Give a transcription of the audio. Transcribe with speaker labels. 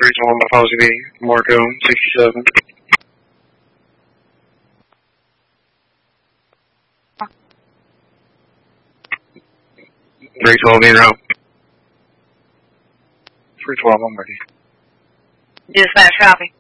Speaker 1: 321 Buffalo City, Marco 67. 312 in route. 312, I'm ready.
Speaker 2: Dispatch, copy.